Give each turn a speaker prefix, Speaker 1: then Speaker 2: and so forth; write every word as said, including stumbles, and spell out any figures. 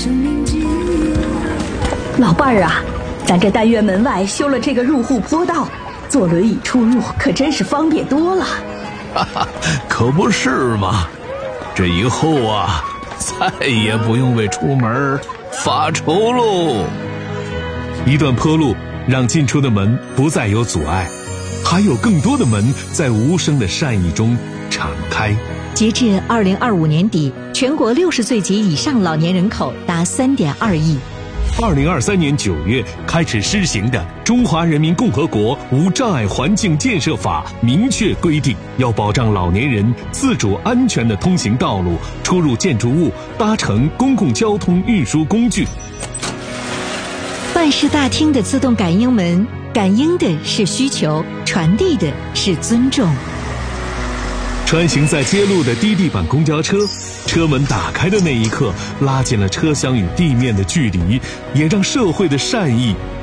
Speaker 1: 老伴儿啊，咱这单元门外修了这个入户坡道，坐轮椅出入可真是方便多了。
Speaker 2: 哈哈，可不是嘛，这以后啊，再也不用为出门发愁喽。
Speaker 3: 一段坡路让进出的门不再有阻碍，还有更多的门在无声的善意中敞开。
Speaker 4: 截至二零二五年底，全国六十岁及以上老年人口达三点二亿。
Speaker 3: 二零二三年九月开始施行的《中华人民共和国无障碍环境建设法》明确规定，要保障老年人自主安全地通行道路、出入建筑物、搭乘公共交通运输工具。
Speaker 4: 办事大厅的自动感应门，感应的是需求，传递的是尊重。
Speaker 3: 穿行在街路的低地板公交车，车门打开的那一刻，拉近了车厢与地面的距离，也让社会的善意